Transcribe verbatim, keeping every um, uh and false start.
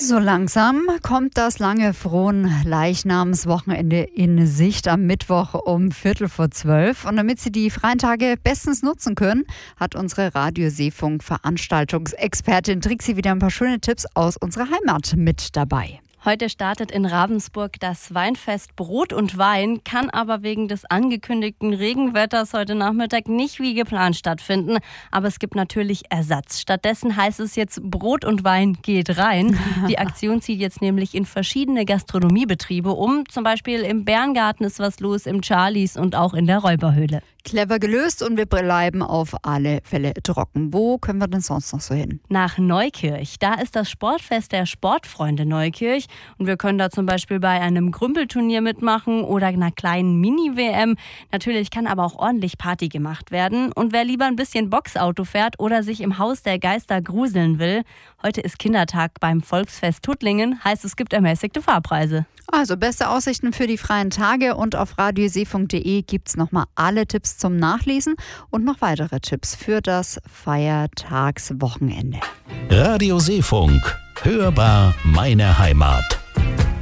So langsam kommt das lange Fronleichnamswochenende in Sicht am Mittwoch um Viertel vor zwölf. Und damit Sie die freien Tage bestens nutzen können, hat unsere Radio-Seefunk-Veranstaltungsexpertin Trixie wieder ein paar schöne Tipps aus unserer Heimat mit dabei. Heute startet in Ravensburg das Weinfest Brot und Wein, kann aber wegen des angekündigten Regenwetters heute Nachmittag nicht wie geplant stattfinden. Aber es gibt natürlich Ersatz. Stattdessen heißt es jetzt Brot und Wein geht rein. Die Aktion zieht jetzt nämlich in verschiedene Gastronomiebetriebe um. Zum Beispiel im Bärengarten ist was los, im Charlies und auch in der Räuberhöhle. Clever gelöst und wir bleiben auf alle Fälle trocken. Wo können wir denn sonst noch so hin? Nach Neukirch. Da ist das Sportfest der Sportfreunde Neukirch. Und wir können da zum Beispiel bei einem Krümpelturnier mitmachen oder einer kleinen Mini-W M. Natürlich kann aber auch ordentlich Party gemacht werden. Und wer lieber ein bisschen Boxauto fährt oder sich im Haus der Geister gruseln will, heute ist Kindertag beim Volksfest Tuttlingen. Heißt, es gibt ermäßigte Fahrpreise. Also beste Aussichten für die freien Tage und auf radioseefunk punkt de gibt es nochmal alle Tipps zum Nachlesen und noch weitere Tipps für das Feiertagswochenende. Radio Seefunk, hörbar meine Heimat.